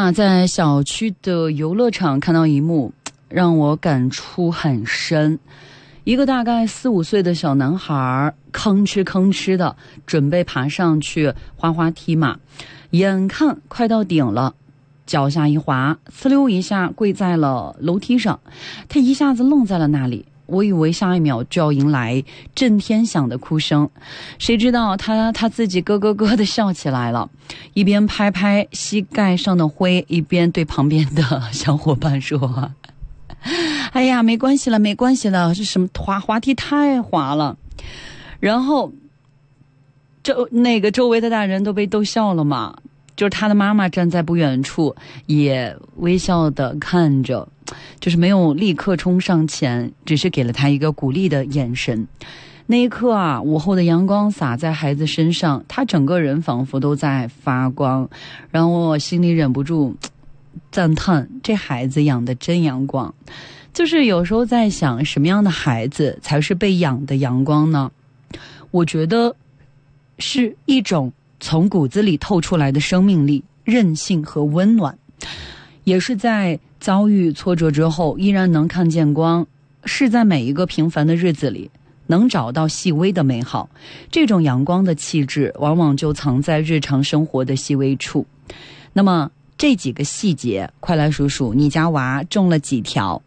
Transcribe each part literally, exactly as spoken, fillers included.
啊，在小区的游乐场看到一幕让我感触很深。一个大概四五岁的小男孩吭哧吭哧的准备爬上去滑滑梯嘛，眼看快到顶了，脚下一滑，呲溜一下跪在了楼梯上，他一下子愣在了那里。我以为下一秒就要迎来震天响的哭声，谁知道他他自己咯咯咯的笑起来了，一边拍拍膝盖上的灰，一边对旁边的小伙伴说：“哎呀，没关系了，没关系了，这什么滑滑梯太滑了。”然后周那个周围的大人都被逗笑了嘛，就是他的妈妈站在不远处，也微笑的看着。就是没有立刻冲上前，只是给了他一个鼓励的眼神。那一刻啊，午后的阳光洒在孩子身上，他整个人仿佛都在发光，让我心里忍不住赞叹，这孩子养得真阳光。就是有时候在想，什么样的孩子才是被养的阳光呢？我觉得是一种从骨子里透出来的生命力、韧性和温暖，也是在遭遇挫折之后依然能看见光，是在每一个平凡的日子里能找到细微的美好。这种阳光的气质往往就藏在日常生活的细微处。那么这几个细节，快来数数你家娃中了几条。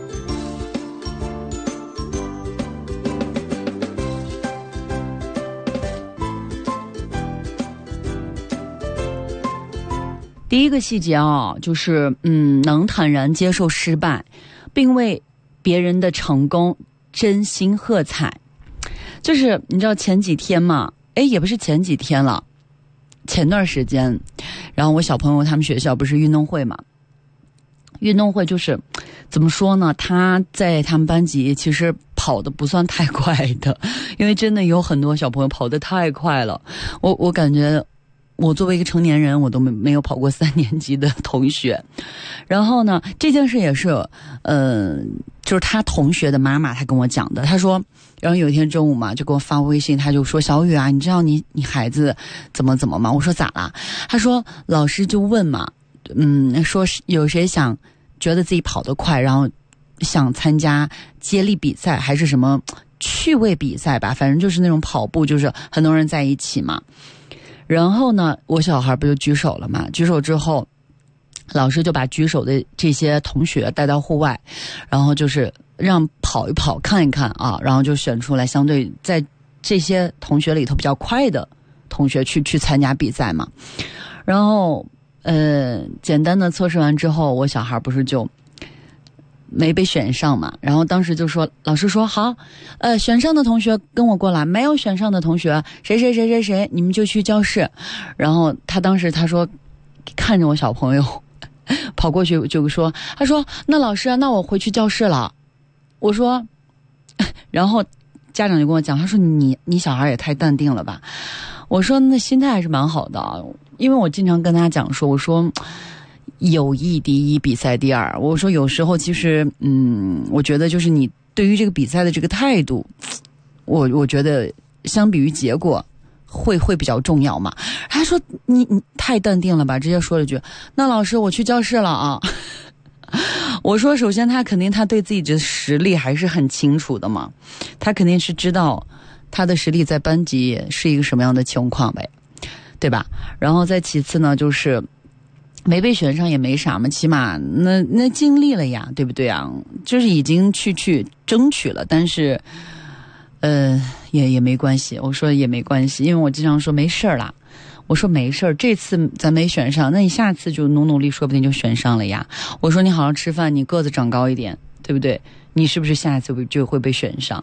第一个细节啊，就是嗯，能坦然接受失败，并为别人的成功真心喝彩。就是你知道前几天嘛，哎，也不是前几天了，前段时间，然后我小朋友他们学校不是运动会嘛，运动会就是怎么说呢，他在他们班级其实跑得不算太快的，因为真的有很多小朋友跑得太快了，我我感觉我作为一个成年人，我都没没有跑过三年级的同学。然后呢，这件事也是，呃，就是他同学的妈妈他跟我讲的。他说，然后有一天中午嘛，就给我发微信，他就说：“小雨啊，你知道你你孩子怎么怎么吗？”我说：“咋啦？”他说：“老师就问嘛，嗯，说是有谁想觉得自己跑得快，然后想参加接力比赛，还是什么趣味比赛吧，反正就是那种跑步，就是很多人在一起嘛。”然后呢，我小孩不就举手了嘛？举手之后，老师就把举手的这些同学带到户外，然后就是让跑一跑，看一看啊，然后就选出来相对在这些同学里头比较快的同学去去参加比赛嘛。然后呃，简单的测试完之后，我小孩不是就没被选上嘛，然后当时就说，老师说好，呃，选上的同学跟我过来，没有选上的同学，谁谁谁谁谁，你们就去教室。然后他当时他说，看着我小朋友跑过去就说，他说那老师，那我回去教室了。我说，然后家长就跟我讲，他说你你小孩也太淡定了吧。我说那心态还是蛮好的，因为我经常跟他讲说，我说友谊第一，比赛第二。我说有时候其实嗯，我觉得就是你对于这个比赛的这个态度，我我觉得相比于结果会会比较重要嘛。他说你你太淡定了吧，直接说了句，那老师我去教室了啊。我说首先他肯定他对自己的实力还是很清楚的嘛，他肯定是知道他的实力在班级是一个什么样的情况呗，对吧？然后再其次呢，就是没被选上也没啥嘛，起码那那尽力了呀，对不对啊？就是已经去去争取了，但是呃也也没关系。我说也没关系，因为我经常说没事儿啦。我说没事儿，这次咱没选上，那你下次就努努力，说不定就选上了呀。我说你好好吃饭，你个子长高一点，对不对？你是不是下一次就会被选上？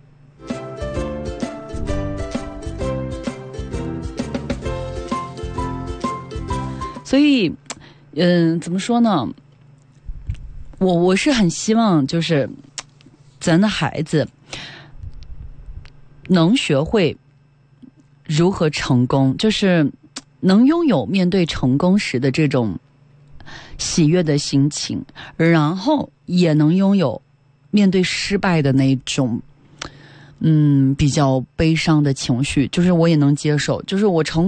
所以嗯、呃，怎么说呢，我我是很希望就是咱的孩子能学会如何成功，就是能拥有面对成功时的这种喜悦的心情，然后也能拥有面对失败的那种嗯比较悲伤的情绪，就是我也能接受，就是我成功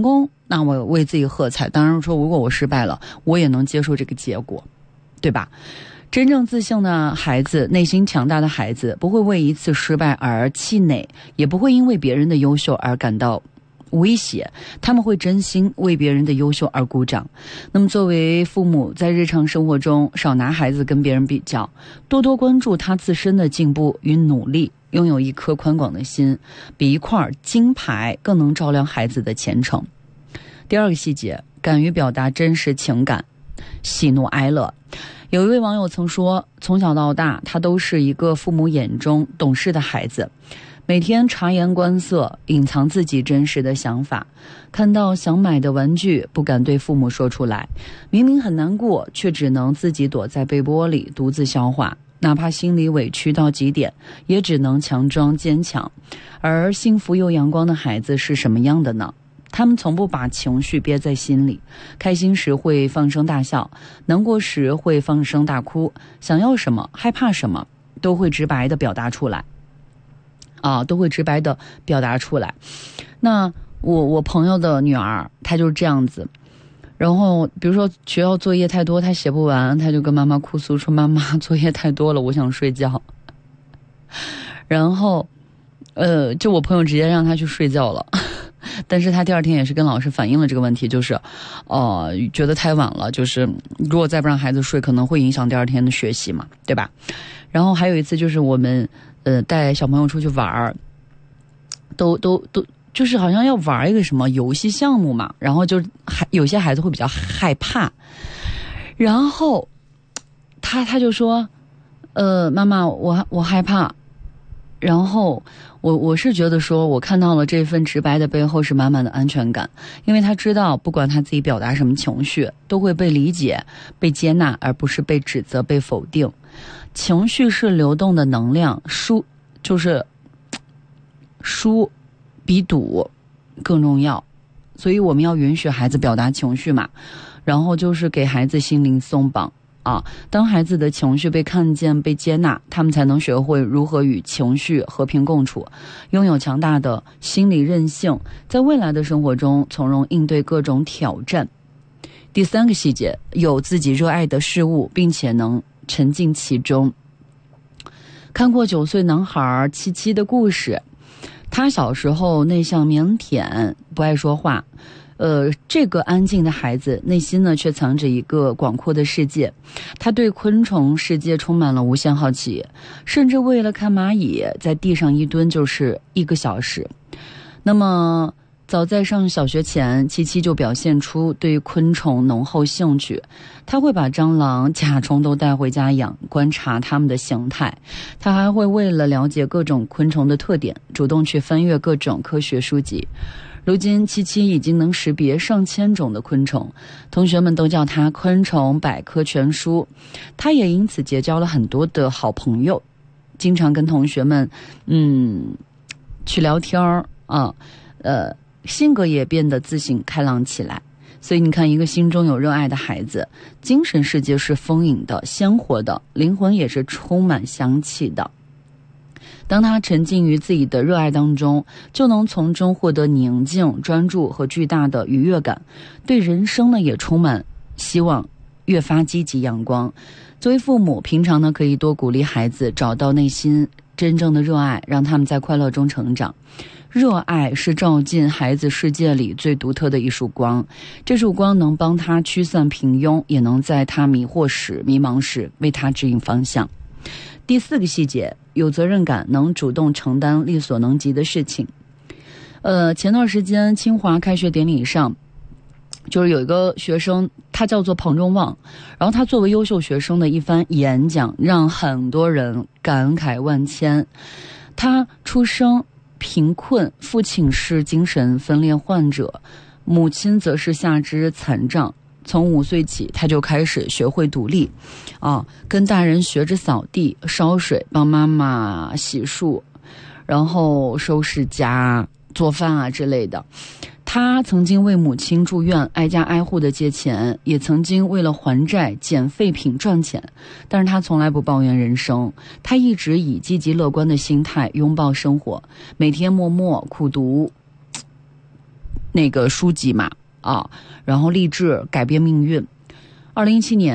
那我为自己喝彩。当然说，如果我失败了，我也能接受这个结果，对吧？真正自信的孩子，内心强大的孩子，不会为一次失败而气馁，也不会因为别人的优秀而感到威胁，他们会真心为别人的优秀而鼓掌。那么作为父母，在日常生活中少拿孩子跟别人比较，多多关注他自身的进步与努力，拥有一颗宽广的心，比一块金牌更能照亮孩子的前程。第二个细节，敢于表达真实情感，喜怒哀乐。有一位网友曾说，从小到大他都是一个父母眼中懂事的孩子，每天察言观色，隐藏自己真实的想法，看到想买的玩具不敢对父母说出来，明明很难过，却只能自己躲在被窝里独自消化，哪怕心里委屈到极点，也只能强装坚强。而幸福又阳光的孩子是什么样的呢？他们从不把情绪憋在心里，开心时会放声大笑，难过时会放声大哭，想要什么害怕什么都会直白地表达出来啊，都会直白地表达出来。那我我朋友的女儿她就是这样子，然后比如说学校作业太多，她写不完，她就跟妈妈哭诉说，妈妈作业太多了，我想睡觉。然后呃，就我朋友直接让她去睡觉了。但是他第二天也是跟老师反映了这个问题，就是呃，觉得太晚了，就是如果再不让孩子睡，可能会影响第二天的学习嘛，对吧？然后还有一次就是我们呃带小朋友出去玩儿，都都都就是好像要玩一个什么游戏项目嘛，然后就还有些孩子会比较害怕，然后他他就说呃妈妈我我害怕，然后我我是觉得说，我看到了这份直白的背后是满满的安全感，因为他知道不管他自己表达什么情绪，都会被理解、被接纳，而不是被指责、被否定。情绪是流动的能量，输就是输比赌更重要，所以我们要允许孩子表达情绪嘛，然后就是给孩子心灵松绑。啊，当孩子的情绪被看见、被接纳，他们才能学会如何与情绪和平共处，拥有强大的心理韧性，在未来的生活中从容应对各种挑战。第三个细节，有自己热爱的事物，并且能沉浸其中。看过九岁男孩七七的故事，他小时候内向腼腆，不爱说话。呃，这个安静的孩子内心呢，却藏着一个广阔的世界。他对昆虫世界充满了无限好奇，甚至为了看蚂蚁，在地上一蹲就是一个小时。那么，早在上小学前，七七就表现出对昆虫浓厚兴趣。他会把蟑螂、甲虫都带回家养，观察它们的形态。他还会为了了解各种昆虫的特点，主动去翻阅各种科学书籍。如今七七已经能识别上千种的昆虫，同学们都叫他昆虫百科全书。他也因此结交了很多的好朋友，经常跟同学们嗯去聊天儿啊，呃性格也变得自信开朗起来。所以你看，一个心中有热爱的孩子，精神世界是丰盈的、鲜活的，灵魂也是充满香气的。当他沉浸于自己的热爱当中，就能从中获得宁静、专注和巨大的愉悦感，对人生呢也充满希望，越发积极阳光。作为父母，平常呢可以多鼓励孩子找到内心真正的热爱，让他们在快乐中成长。热爱是照进孩子世界里最独特的一束光，这束光能帮他驱散平庸，也能在他迷惑时、迷茫时为他指引方向。第四个细节，有责任感，能主动承担力所能及的事情。呃，前段时间清华开学典礼上，就是有一个学生，他叫做彭中旺，然后他作为优秀学生的一番演讲，让很多人感慨万千。他出生贫困，父亲是精神分裂患者，母亲则是下肢残障。从五岁起，他就开始学会独立，啊，跟大人学着扫地、烧水，帮妈妈洗漱，然后收拾家、做饭啊之类的。他曾经为母亲住院，挨家挨户的借钱，也曾经为了还债捡废品赚钱，但是他从来不抱怨人生，他一直以积极乐观的心态拥抱生活，每天默默苦读那个书籍嘛。 啊，然后立志改变命运。二零一七年。